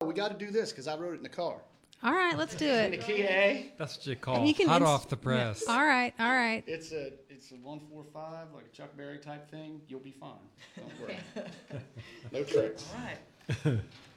We got to do this because I wrote it in the car. All right, let's do In the it. key A. That's what you call You can hot ins- off the press. All right, all right. It's a 145, like a Chuck Berry type thing. You'll be fine. Don't worry. No tricks. All right.